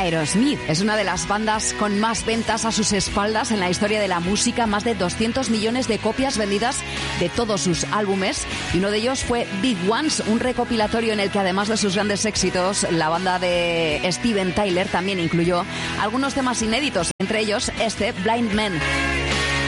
Aerosmith. Es una de las bandas con más ventas a sus espaldas en la historia de la música, más de 200 millones de copias vendidas de todos sus álbumes, y uno de ellos fue Big Ones, un recopilatorio en el que además de sus grandes éxitos, la banda de Steven Tyler también incluyó algunos temas inéditos, entre ellos este Blind Man.